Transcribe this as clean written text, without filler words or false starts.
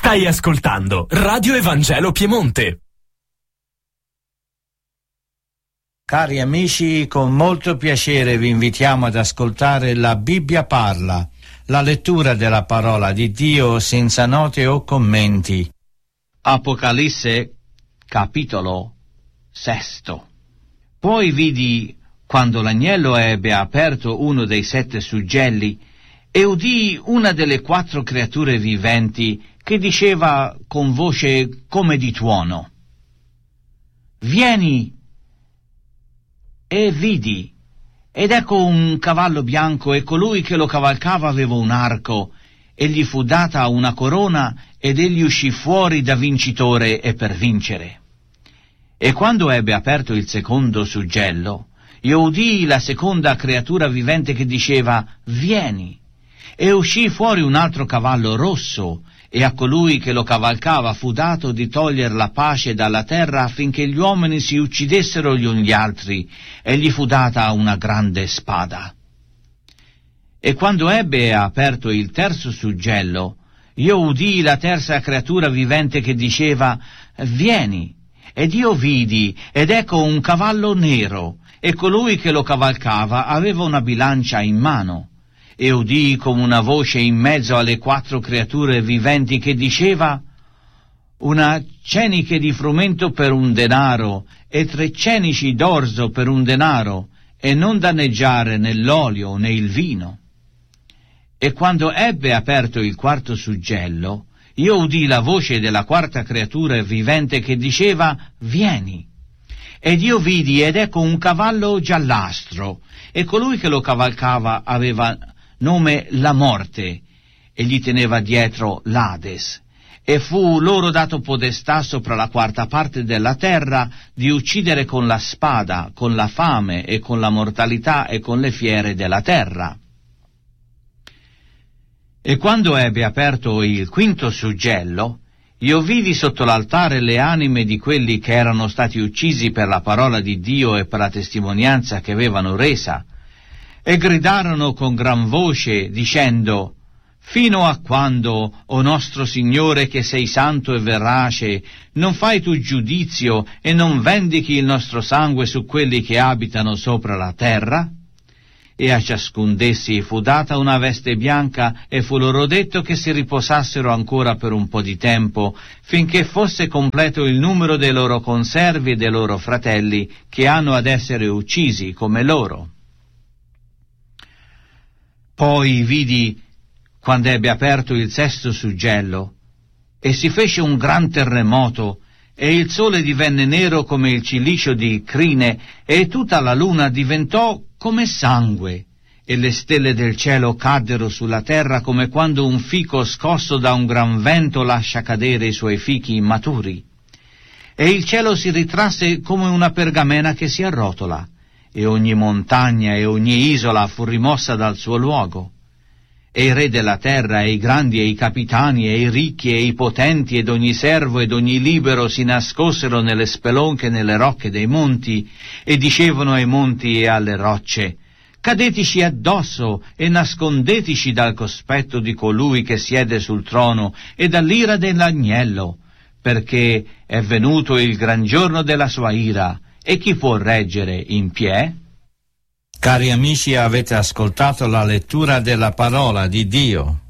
Stai ascoltando Radio Evangelo Piemonte. Cari amici, con molto piacere vi invitiamo ad ascoltare La Bibbia parla, la lettura della parola di Dio senza note o commenti. Apocalisse, capitolo 6. Poi vidi, quando l'agnello ebbe aperto uno dei 7 suggelli, e udii una delle 4 creature viventi che diceva con voce come di tuono: Vieni! E vidi, ed ecco un cavallo bianco, e colui che lo cavalcava aveva un arco, e gli fu data una corona, ed egli uscì fuori da vincitore e per vincere. E quando ebbe aperto il secondo suggello, io udii la seconda creatura vivente che diceva: Vieni! E uscì fuori un altro cavallo rosso, e a colui che lo cavalcava fu dato di togliere la pace dalla terra affinché gli uomini si uccidessero gli uni gli altri, e gli fu data una grande spada. E quando ebbe aperto il terzo suggello, io udii la terza creatura vivente che diceva: Vieni! Ed io vidi, ed ecco un cavallo nero, e colui che lo cavalcava aveva una bilancia in mano. E udii come una voce in mezzo alle 4 creature viventi che diceva: una ceniche di frumento per un denaro, e 3 cenici d'orzo per un denaro, e non danneggiare né l'olio né il vino. E quando ebbe aperto il quarto suggello, io udii la voce della 4ª creatura vivente che diceva: Vieni! Ed io vidi, ed ecco un cavallo giallastro, e colui che lo cavalcava aveva nome La Morte, e gli teneva dietro l'Ades, e fu loro dato podestà sopra la 4ª parte della terra di uccidere con la spada, con la fame e con la mortalità e con le fiere della terra. E quando ebbe aperto il quinto suggello, io vidi sotto l'altare le anime di quelli che erano stati uccisi per la parola di Dio e per la testimonianza che avevano resa, e gridarono con gran voce, dicendo: Fino a quando, o nostro Signore che sei santo e verace, non fai tu giudizio e non vendichi il nostro sangue su quelli che abitano sopra la terra? E a ciascun d'essi fu data una veste bianca, e fu loro detto che si riposassero ancora per un po' di tempo, finché fosse completo il numero dei loro conservi e dei loro fratelli, che hanno ad essere uccisi come loro. Poi vidi, quando ebbe aperto il 6º suggello, e si fece un gran terremoto, e il sole divenne nero come il cilicio di crine, e tutta la luna diventò come sangue, e le stelle del cielo caddero sulla terra come quando un fico scosso da un gran vento lascia cadere i suoi fichi immaturi. E il cielo si ritrasse come una pergamena che si arrotola, e ogni montagna e ogni isola fu rimossa dal suo luogo. E i re della terra, e i grandi, e i capitani, e i ricchi, e i potenti, ed ogni servo, ed ogni libero si nascosero nelle spelonche e nelle rocche dei monti, e dicevano ai monti e alle rocce: Cadetici addosso, e nascondetici dal cospetto di colui che siede sul trono, e dall'ira dell'agnello, perché è venuto il gran giorno della sua ira, e chi può reggere in piè? Cari amici, avete ascoltato la lettura della parola di Dio.